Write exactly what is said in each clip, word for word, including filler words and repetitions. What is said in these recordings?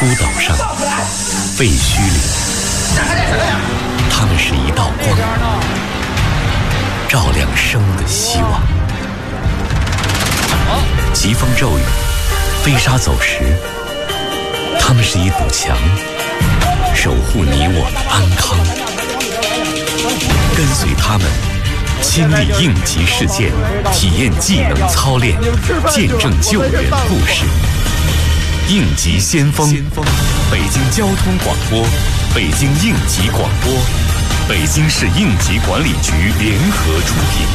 岛上、废墟里，他们是一道光，照亮生的希望。疾风骤雨，飞沙走石，他们是一堵墙，守护你我的安康。跟随他们，亲历应急事件，体验技能操练，见证救援故事。应急先锋，北京交通广播，北京应急广播，北京市应急管理局联合出品。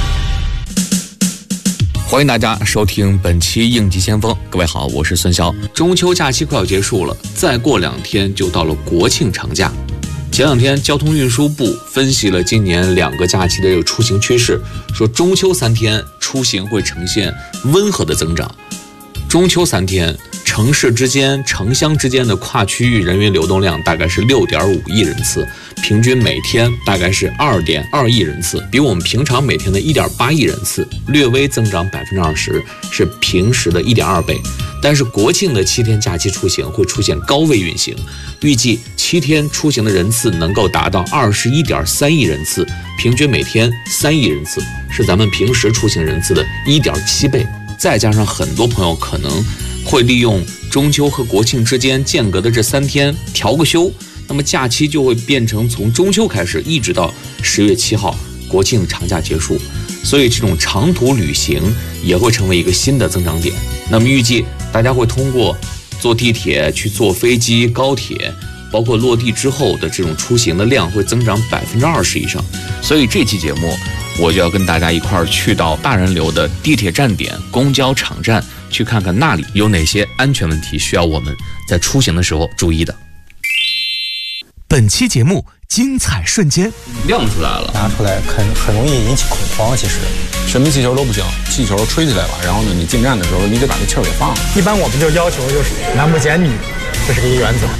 欢迎大家收听本期应急先锋。各位好，我是孙骁。中秋假期快要结束了，再过两天就到了国庆长假。前两天交通运输部分析了今年两个假期的这个出行趋势，说中秋三天出行会呈现温和的增长。中秋三天城市之间、城乡之间的跨区域人员流动量大概是 六点五亿人次，平均每天大概是 二点二亿人次，比我们平常每天的 一点八亿人次略微增长 百分之二十， 是平时的 一点二倍。但是国庆的七天假期出行会出现高位运行，预计七天出行的人次能够达到 二十一点三亿人次，平均每天三亿人次，是咱们平时出行人次的 一点七倍。再加上很多朋友可能会利用中秋和国庆之间间隔的这三天调个休，那么假期就会变成从中秋开始一直到十月七号国庆长假结束，所以这种长途旅行也会成为一个新的增长点。那么预计大家会通过坐地铁去坐飞机、高铁，包括落地之后的这种出行的量会增长 百分之二十 以上。所以这期节目我就要跟大家一块儿去到大人流的地铁站点、公交场站，去看看那里有哪些安全问题需要我们在出行的时候注意的。 本期节目精彩瞬间亮出来了， 拿出来很很容易引起恐慌。其实什么气球都不行，气球吹起来了，然后呢，你进站的时候你得把这气儿给放了。 一般我们就要求就是男不减女，这是个原则。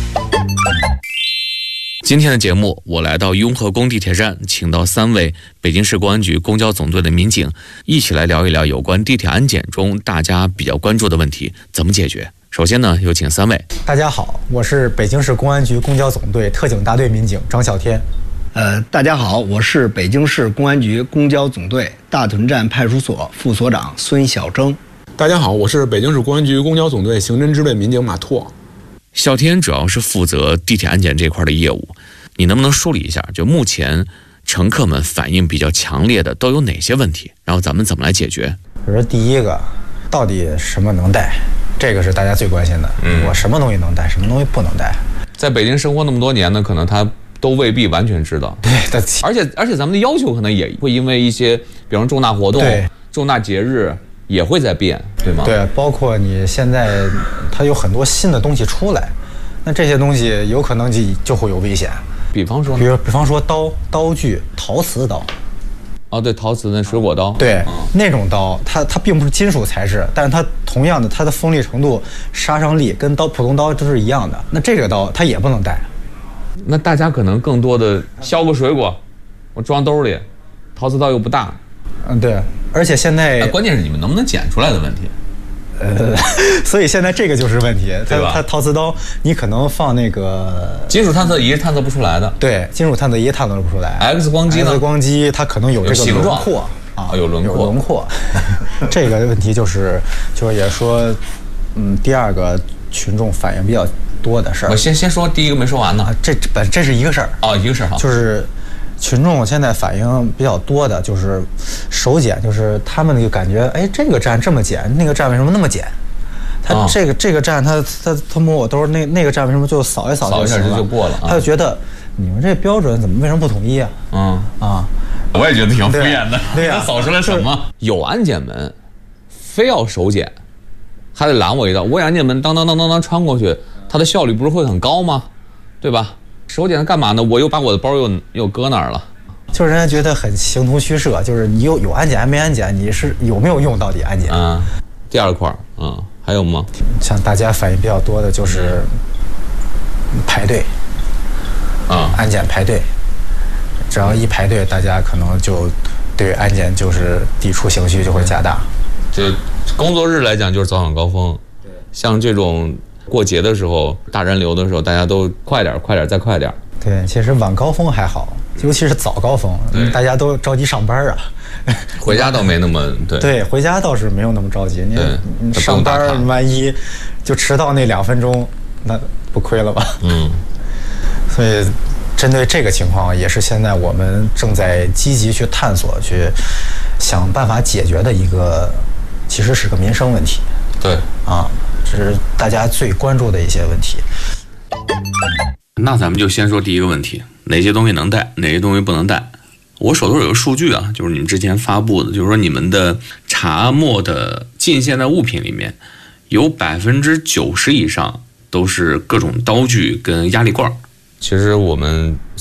今天的节目，我来到雍和宫地铁站，请到三位北京市公安局公交总队的民警，一起来聊一聊有关地铁安检中大家比较关注的问题怎么解决。首先呢，有请三位。 大家好，我是北京市公安局公交总队特警大队民警张小天。 呃，大家好，我是北京市公安局公交总队大屯站派出所副所长孙小征。 大家好，我是北京市公安局公交总队刑侦支队民警马拓。 小天主要是负责地铁安检这块的业务，你能不能梳理一下，就目前乘客们反应比较强烈的都有哪些问题，然后咱们怎么来解决？ 比如说第一个，到底什么能带，这个是大家最关心的。嗯，我什么东西能带，什么东西不能带。 在北京生活那么多年呢，可能他都未必完全知道。 对， 而且而且咱们的要求可能也会因为一些，比方重大活动、重大节日也会在变，对吗？ 对，包括你现在它有很多新的东西出来，那这些东西有可能就就会有危险。 比方说， 比如比方说刀、刀具、陶瓷刀。 哦，对，陶瓷的水果刀。 对，嗯、那种刀它它并不是金属材质，但是它同样的它的锋利程度、杀伤力跟刀普通刀都是一样的。那这个刀它也不能带。 那大家可能更多的削个水果，我装兜里，陶瓷刀又不大。 嗯，对，而且现在、 啊、关键是你们能不能剪出来的问题。 呃，所以现在这个就是问题，它对吧？ 它陶瓷刀你可能放那个金属探测仪是探测不出来的。 对，金属探测仪探测不出来。 X 光机呢 ？X 光机它可能有这个轮廓啊， 有轮廓， 有轮廓。这个问题就是就是也说，嗯，第二个群众反应比较多的事儿。 我先先说第一个没说完呢， 啊、这本这是一个事儿哦，一个事儿哈， 就是。群众现在反应比较多的就是手检，就是他们那个感觉，哎，这个站这么检，那个站为什么那么检？他这个、哦、这个站他他他摸我兜，那那个站为什么就扫一扫就行了？ 扫一下就过了、啊。 他就觉得你们这标准怎么为什么不统一啊？ 嗯啊， 我也觉得挺敷衍的。 对呀、啊， 扫出来什么？有安检门，非要手检，还得拦我一道。我安检门当当当当当穿过去，它的效率不是会很高吗？对吧？手检干嘛呢？我又把我的包又又搁哪儿了？ 就是人家觉得很形同虚设，就是你有有安检还没安检，你是有没有用到底安检？ 嗯，第二块，嗯，还有吗？ 像大家反应比较多的就是排队， 啊、嗯， 安检排队，只要一排队，大家可能就对安检就是抵触情绪就会加大。 这工作日来讲就是早晚高峰，对，像这种过节的时候，大人流的时候，大家都快点，快点，再快点。 对，其实晚高峰还好，尤其是早高峰，大家都着急上班啊。 回家倒没那么对。 对，回家倒是没有那么着急。你你上班万一就迟到那两分钟，那不亏了吧？嗯。所以，针对这个情况，也是现在我们正在积极去探索、去想办法解决的一个，其实是个民生问题。 对。 啊，这是大家最关注的一些问题。 那咱们就先说第一个问题，哪些东西能带，哪些东西不能带。我手头有个数据啊，就是你们之前发布的，就是说你们的茶末的进现代物品里面，有百分之九十以上都是各种刀具跟压力罐。其实我们